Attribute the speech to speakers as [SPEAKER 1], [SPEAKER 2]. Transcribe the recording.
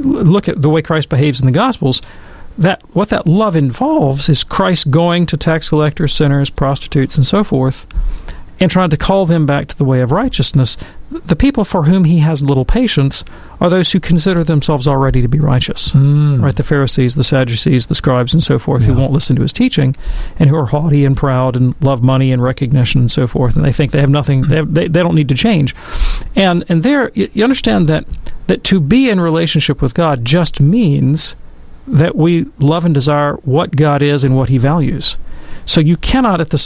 [SPEAKER 1] look at the way Christ behaves in the Gospels, what that love involves is Christ going to tax collectors, sinners, prostitutes, and so forth, and trying to call them back to the way of righteousness. The people for whom he has little patience are those who consider themselves already to be righteous, right? The Pharisees, the Sadducees, the scribes, and so forth, who won't listen to his teaching, and who are haughty and proud and love money and recognition and so forth, and they think they have nothing, they don't need to change. And there, you understand that to be in relationship with God just means that we love and desire what God is and what he values. So you cannot at the